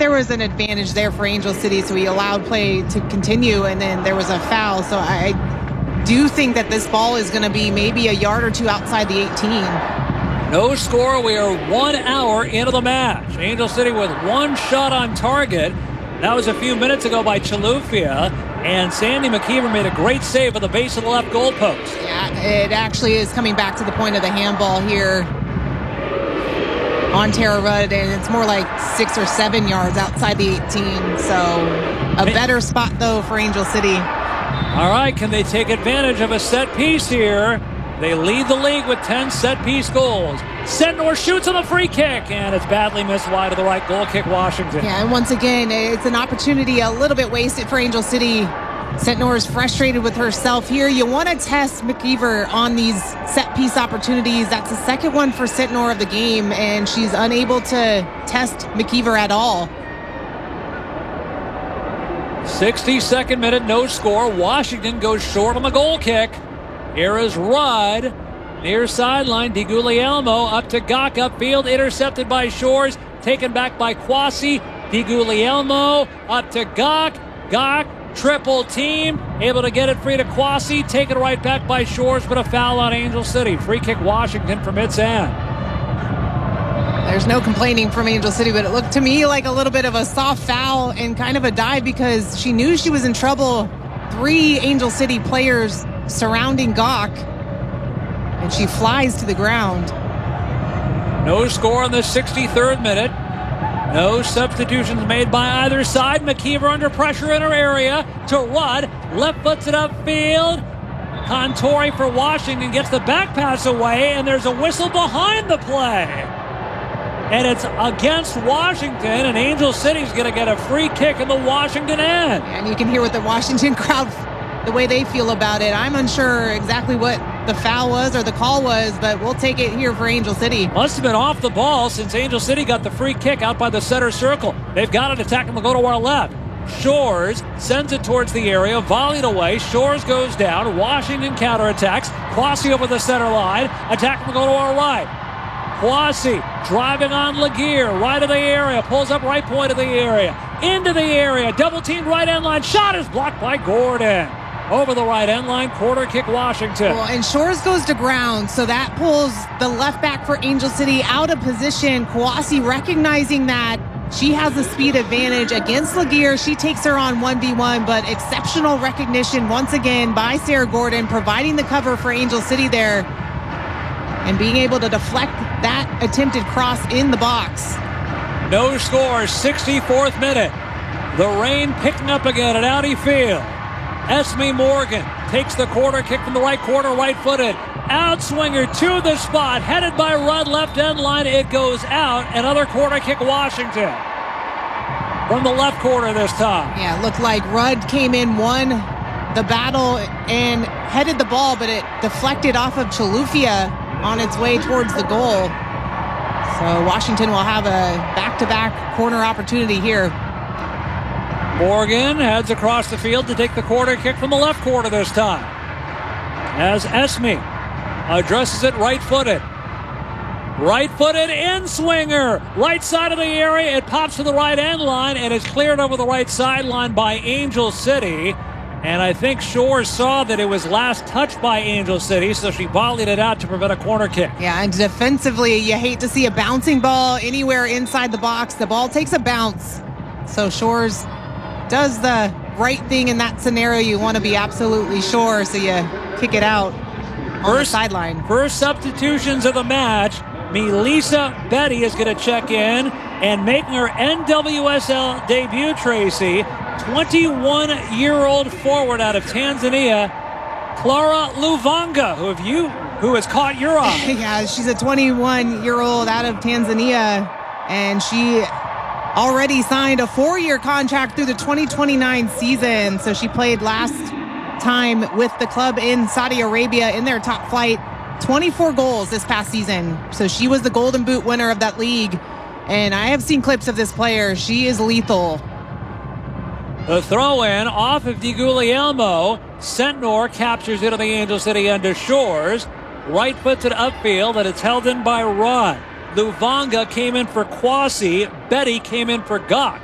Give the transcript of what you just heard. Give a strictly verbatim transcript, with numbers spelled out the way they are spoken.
there was an advantage there for Angel City, so he allowed play to continue, and then there was a foul. So I do think that this ball is going to be maybe a yard or two outside the eighteen. No score. We are one hour into the match. Angel City with one shot on target. That was a few minutes ago by Chilufya, and Sandy McKeever made a great save at the base of the left goalpost. Yeah, it actually is coming back to the point of the handball here on Tara Rudd, and it's more like six or seven yards outside the eighteen. So a better spot, though, for Angel City. All right, can they take advantage of a set piece here? They lead the league with ten set-piece goals. Sentnor shoots on the free kick, and it's badly missed wide to the right. Goal kick, Washington. Yeah, and once again, it's an opportunity a little bit wasted for Angel City. Sentnor is frustrated with herself here. You want to test McKeever on these set-piece opportunities. That's the second one for Sentnor of the game, and she's unable to test McKeever at all. sixty-second minute, no score. Washington goes short on the goal kick. Here is Rudd, near sideline. DiGuglielmo up to Gach, upfield, intercepted by Shores, taken back by Kwasi. DiGuglielmo up to Gach. Gach, triple team, able to get it free to Kwasi, taken right back by Shores, but a foul on Angel City. Free kick, Washington from its end. There's no complaining from Angel City, but it looked to me like a little bit of a soft foul and kind of a dive because she knew she was in trouble. Three Angel City players surrounding Gach, and she flies to the ground. No score in the sixty-third minute. No substitutions made by either side. McKeever under pressure in her area to Rudd. Left foots it upfield. Contori for Washington gets the back pass away, and there's a whistle behind the play. And it's against Washington, and Angel City's going to get a free kick in the Washington end. And you can hear what the Washington crowd, the way they feel about it. I'm unsure exactly what the foul was or the call was, but we'll take it here for Angel City. Must have been off the ball since Angel City got the free kick out by the center circle. They've got it attacking the go to our left. Shores sends it towards the area, volleyed away. Shores goes down. Washington counterattacks. Kwasi over the center line, attacking the go to our right. Kwasi driving on Laguerre, right of the area, pulls up right point of the area, into the area, double team right end line, shot is blocked by Gordon. Over the right end line, quarter kick Washington. Well, and Shores goes to ground, so that pulls the left back for Angel City out of position. Kwasi recognizing that she has the speed advantage against Laguerre. She takes her on one v one, but exceptional recognition once again by Sarah Gordon, providing the cover for Angel City there and being able to deflect that attempted cross in the box. No score, sixty-fourth minute. The rain picking up again at Audi Field. Esme Morgan takes the quarter kick from the right corner, right-footed. Outswinger to the spot, headed by Rudd, left end line. It goes out. Another quarter kick, Washington. From the left corner this time. Yeah, it looked like Rudd came in, won the battle, and headed the ball, but it deflected off of Chilufya on its way towards the goal. So Washington will have a back-to-back corner opportunity here. Morgan heads across the field to take the quarter kick from the left corner this time. As Esme addresses it right-footed. Right-footed in-swinger. Right side of the area. It pops to the right end line and is cleared over the right sideline by Angel City. And I think Shores saw that it was last touched by Angel City, so she volleyed it out to prevent a corner kick. Yeah, and defensively, you hate to see a bouncing ball anywhere inside the box. The ball takes a bounce. So Shores does the right thing in that scenario. You want to be absolutely sure, so you kick it out on first, the sideline. First substitutions of the match. Melissa Betty is going to check in and making her N W S L debut, Tracy. twenty-one-year-old forward out of Tanzania, Clara Luvanga, who have you who has caught your eye. Yeah, she's a twenty-one-year-old out of Tanzania, and she already signed a four-year contract through the twenty twenty-nine season. So she played last time with the club in Saudi Arabia in their top flight. twenty-four goals this past season. So she was the Golden Boot winner of that league. And I have seen clips of this player. She is lethal. The throw-in off of DiGuglielmo. Sentnor captures it on the Angel City end of Shores. Right puts it upfield, and it's held in by Rudd. Luvanga came in for Kwasi. Betty came in for Gach.